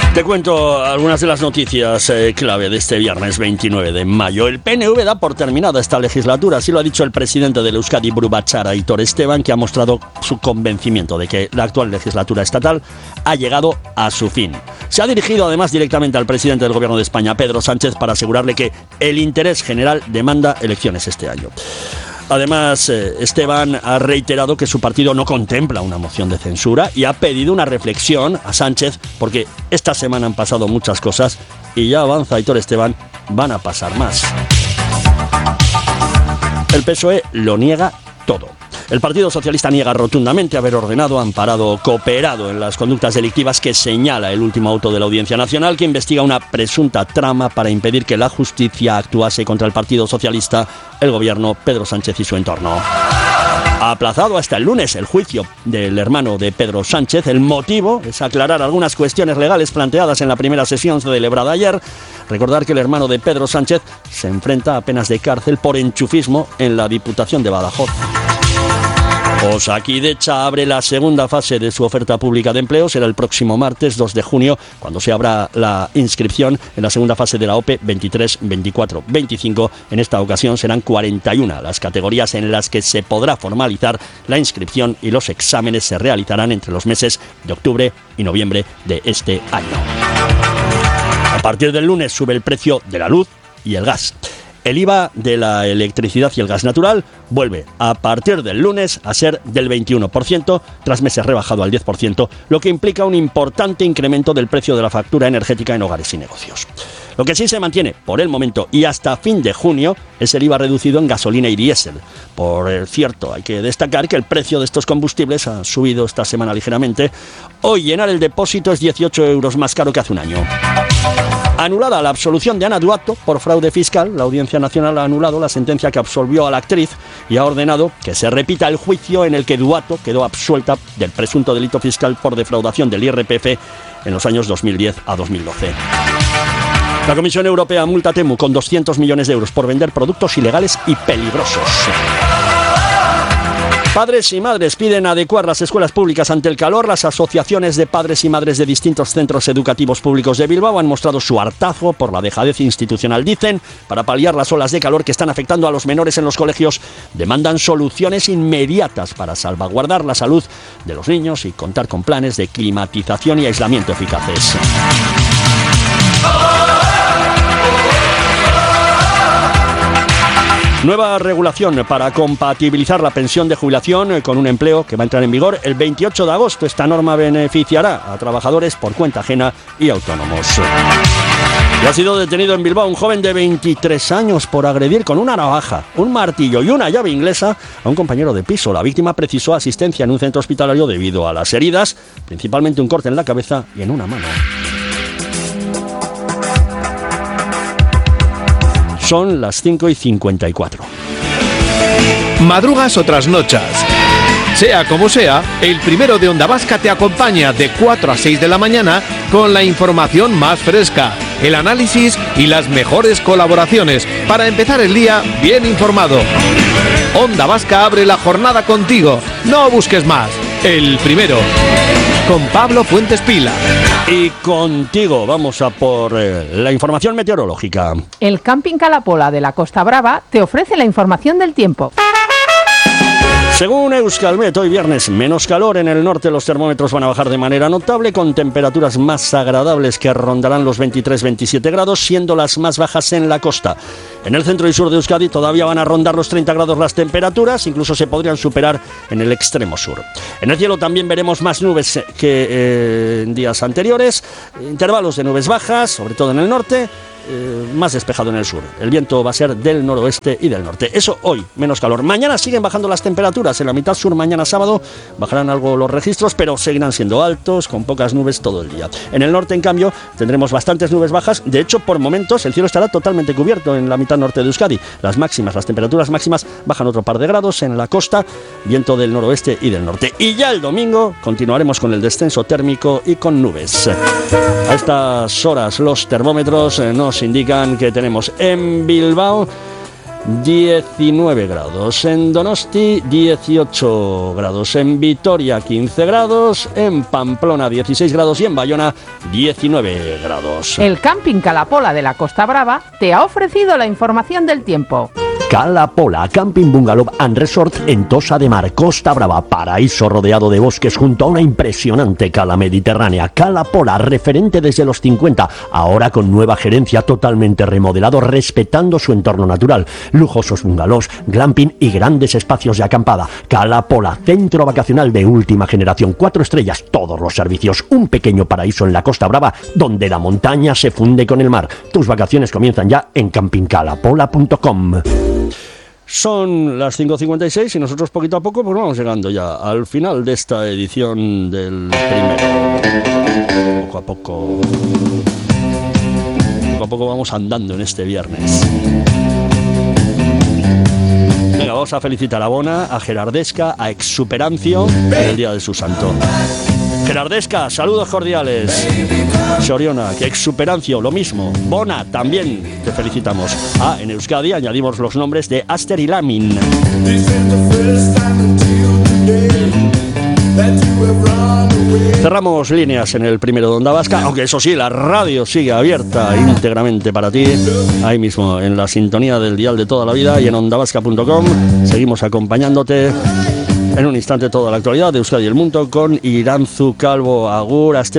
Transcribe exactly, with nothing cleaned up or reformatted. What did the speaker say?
Te cuento algunas de las noticias eh, clave de este viernes veintinueve de mayo. El P N V da por terminada esta legislatura, así lo ha dicho el presidente del Euskadi Buru Batzar, Aitor Esteban, que ha mostrado su convencimiento de que la actual legislatura estatal ha llegado a su fin. Se ha dirigido además directamente al presidente del Gobierno de España, Pedro Sánchez, para asegurarle que el interés general demanda elecciones este año. Además, Esteban ha reiterado que su partido no contempla una moción de censura y ha pedido una reflexión a Sánchez porque esta semana han pasado muchas cosas y ya avanza Aitor Esteban, van a pasar más. El P S O E lo niega todo. El Partido Socialista niega rotundamente haber ordenado, amparado o cooperado en las conductas delictivas que señala el último auto de la Audiencia Nacional, que investiga una presunta trama para impedir que la justicia actuase contra el Partido Socialista, el gobierno, Pedro Sánchez y su entorno. Ha aplazado hasta el lunes el juicio del hermano de Pedro Sánchez. El motivo es aclarar algunas cuestiones legales planteadas en la primera sesión celebrada ayer. Recordar que el hermano de Pedro Sánchez se enfrenta a penas de cárcel por enchufismo en la Diputación de Badajoz. Osakidetza abre la segunda fase de su oferta pública de empleo. Será el próximo martes dos de junio cuando se abra la inscripción en la segunda fase de la O P E veintitrés, veinticuatro, veinticinco. En esta ocasión serán cuarenta y una las categorías en las que se podrá formalizar la inscripción y los exámenes se realizarán entre los meses de octubre y noviembre de este año. A partir del lunes sube el precio de la luz y el gas. El I V A de la electricidad y el gas natural vuelve a partir del lunes a ser del veintiuno por ciento, tras meses rebajado al diez por ciento, lo que implica un importante incremento del precio de la factura energética en hogares y negocios. Lo que sí se mantiene por el momento y hasta fin de junio es el I V A reducido en gasolina y diésel. Por cierto, hay que destacar que el precio de estos combustibles ha subido esta semana ligeramente. Hoy llenar el depósito es dieciocho euros más caro que hace un año. Anulada la absolución de Ana Duato por fraude fiscal, la Audiencia Nacional ha anulado la sentencia que absolvió a la actriz y ha ordenado que se repita el juicio en el que Duato quedó absuelta del presunto delito fiscal por defraudación del I R P F en los años dos mil diez a dos mil doce. La Comisión Europea multa a Temu con doscientos millones de euros por vender productos ilegales y peligrosos. Padres y madres piden adecuar las escuelas públicas ante el calor. Las asociaciones de padres y madres de distintos centros educativos públicos de Bilbao han mostrado su hartazgo por la dejadez institucional. Dicen, para paliar las olas de calor que están afectando a los menores en los colegios, demandan soluciones inmediatas para salvaguardar la salud de los niños y contar con planes de climatización y aislamiento eficaces. Nueva regulación para compatibilizar la pensión de jubilación con un empleo que va a entrar en vigor el veintiocho de agosto. Esta norma beneficiará a trabajadores por cuenta ajena y autónomos. Y ha sido detenido en Bilbao un joven de veintitrés años por agredir con una navaja, un martillo y una llave inglesa a un compañero de piso. La víctima precisó asistencia en un centro hospitalario debido a las heridas, principalmente un corte en la cabeza y en una mano. Son las cinco y cincuenta y cuatro. Madrugas o trasnochas. Sea como sea, el primero de Onda Vasca te acompaña de cuatro a seis de la mañana con la información más fresca, el análisis y las mejores colaboraciones para empezar el día bien informado. Onda Vasca abre la jornada contigo. No busques más. El primero. Con Pablo Fuentes Pila. Y contigo vamos a por eh, la información meteorológica. El Camping Calapola de la Costa Brava te ofrece la información del tiempo. Según Euskalmet, hoy viernes menos calor. En el norte los termómetros van a bajar de manera notable, con temperaturas más agradables que rondarán los veintitrés a veintisiete grados, siendo las más bajas en la costa. En el centro y sur de Euskadi todavía van a rondar los treinta grados las temperaturas, incluso se podrían superar en el extremo sur. En el cielo también veremos más nubes que eh, en días anteriores, intervalos de nubes bajas, sobre todo en el norte, eh, más despejado en el sur. El viento va a ser del noroeste y del norte. Eso hoy, menos calor. Mañana siguen bajando las temperaturas. En la mitad sur, mañana sábado, bajarán algo los registros, pero seguirán siendo altos, con pocas nubes todo el día. En el norte, en cambio, tendremos bastantes nubes bajas. De hecho, por momentos, el cielo estará totalmente cubierto en la mitad norte de Euskadi. Las máximas, las temperaturas máximas bajan otro par de grados en la costa, viento del noroeste y del norte. Y ya el domingo continuaremos con el descenso térmico y con nubes. A estas horas los termómetros nos indican que tenemos en Bilbao diecinueve grados, en Donosti dieciocho grados, en Vitoria quince grados, en Pamplona dieciséis grados y en Bayona diecinueve grados. El Camping Cala-Pola de la Costa Brava te ha ofrecido la información del tiempo. Cala-Pola, Camping Bungalow and Resort en Tossa de Mar, Costa Brava, paraíso rodeado de bosques junto a una impresionante cala mediterránea. Cala-Pola, referente desde los cincuenta, ahora con nueva gerencia, totalmente remodelado, respetando su entorno natural. Lujosos bungalows, glamping y grandes espacios de acampada. Cala-Pola, centro vacacional de última generación, cuatro estrellas, todos los servicios, un pequeño paraíso en la Costa Brava donde la montaña se funde con el mar. Tus vacaciones comienzan ya en camping cala pola punto com. Son las cinco cincuenta y seis y nosotros poquito a poco pues vamos llegando ya al final de esta edición del primero. Poco a poco, poco a poco vamos andando en este viernes. Venga, vamos a felicitar a Bona, a Gerardesca, a Exuperancio en el día de su santo. Gerardesca, saludos cordiales. Soriona, que Exuperancio, lo mismo. Bona, también te felicitamos. Ah, en Euskadi añadimos los nombres de Aster y Lamin. Cerramos líneas en el primero de Onda Vasca, aunque eso sí, la radio sigue abierta íntegramente para ti, ahí mismo en la sintonía del dial de toda la vida y en onda vasca punto com. Seguimos acompañándote. En un instante toda la actualidad de Euskadi y el mundo con Iranzu Calvo. Agur, Aster.